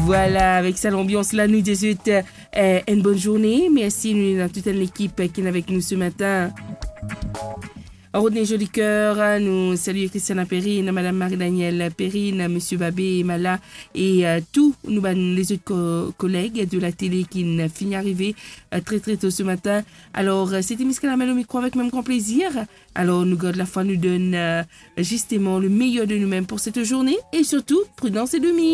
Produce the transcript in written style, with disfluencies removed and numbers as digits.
Voilà, avec ça l'ambiance là, nous disons une bonne journée. Merci nous dans toute l'équipe qui est avec nous ce matin. Rodney Joli Cœur, nous saluons Christiana Perrine, Madame Marie-Danielle Perrine, Monsieur Babé, Mala et tous les autres collègues de la télé qui ne finissent arriver très très tôt ce matin. Alors, c'était Miss Calamel au micro avec même grand plaisir. Alors, nous, God, la foi nous donne justement le meilleur de nous-mêmes pour cette journée et surtout, prudence et demi.